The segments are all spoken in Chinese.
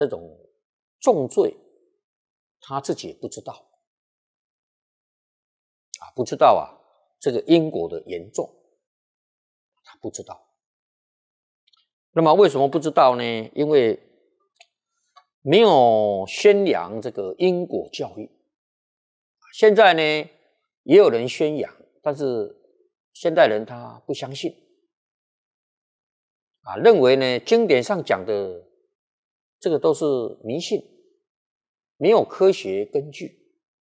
这种重罪，他自己也不知道不知道这个因果的严重，他不知道。那么为什么不知道呢？因为没有宣扬这个因果教育。现在呢，也有人宣扬，但是现代人他不相信认为呢经典上讲的这个都是迷信，没有科学根据。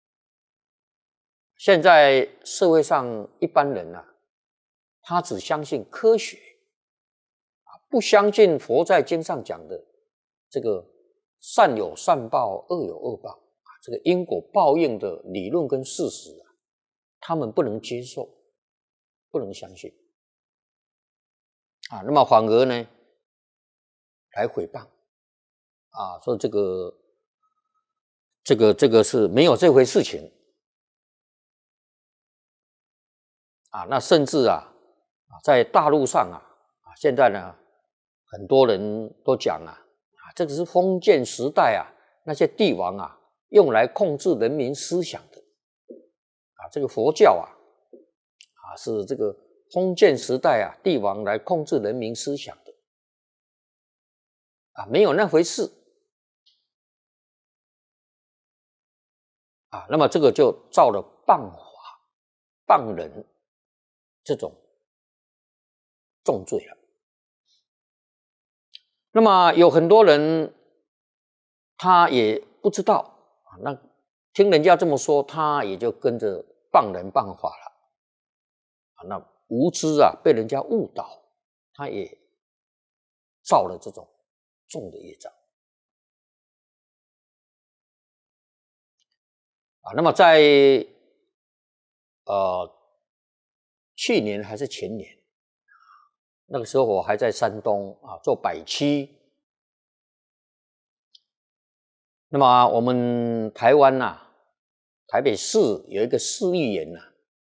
现在社会上一般人他只相信科学不相信佛在经上讲的这个善有善报，恶有恶报这个因果报应的理论跟事实他们不能接受，不能相信那么反而呢来诽谤说这个是没有这回事情那甚至在大陆上现在呢很多人都讲这个是封建时代那些帝王用来控制人民思想的这个佛教是这个封建时代帝王来控制人民思想的没有那回事那么这个就造了谤法谤人这种重罪了。那么有很多人他也不知道那听人家这么说，他也就跟着谤人谤法了那无知被人家误导，他也造了这种重的业障那么在去年还是前年，那个时候我还在山东做百期。那么我们台湾台北市有一个市议员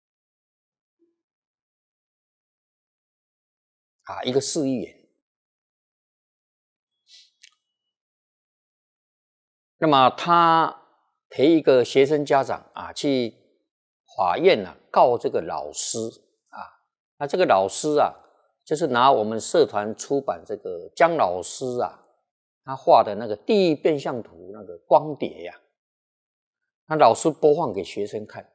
一个市议员，那么他陪一个学生家长去法院告这个老师那这个老师就是拿我们社团出版这个姜老师他画的那个地狱变相图那个光碟那老师播放给学生看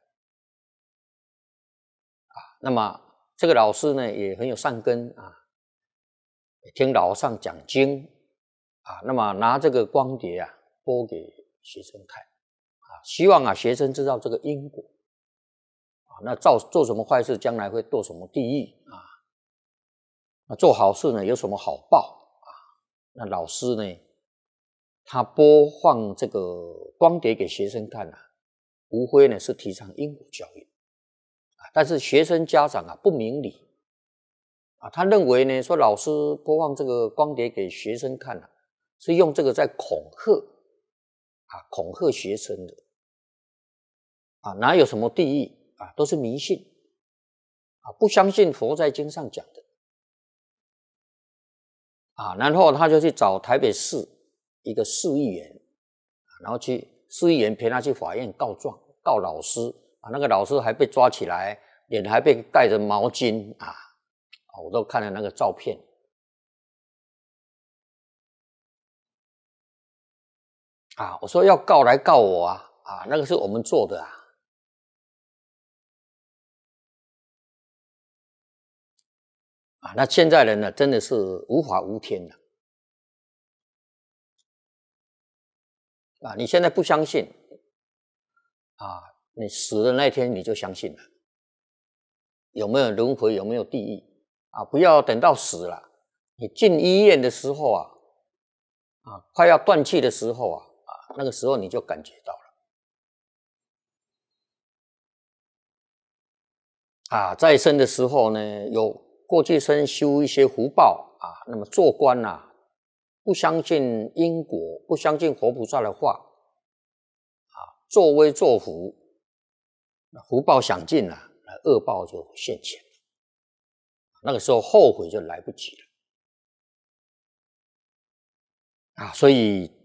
那么这个老师呢也很有善根听老上讲经那么拿这个光碟播给学生看希望学生知道这个因果那做什么坏事将来会堕什么地狱那做好事呢有什么好报那老师呢他播放这个光碟给学生看无非呢是提倡因果教育但是学生家长不明理他认为呢说老师播放这个光碟给学生看是用这个在恐吓学生的哪有什么地狱都是迷信不相信佛在经上讲的然后他就去找台北市一个市议员然后去市议员陪他去法院告状告老师那个老师还被抓起来，脸还被盖着毛巾我都看了那个照片我说要告来告我那个是我们做的那现在人呢真的是无法无天了你现在不相信你死的那天你就相信了有没有轮回，有没有地狱不要等到死了你进医院的时候快要断气的时候那个时候你就感觉到了在生的时候呢有过去生修一些福报那么做官不相信因果，不相信佛菩萨的话作威作福，福报享尽了恶报就现前那个时候后悔就来不及了所以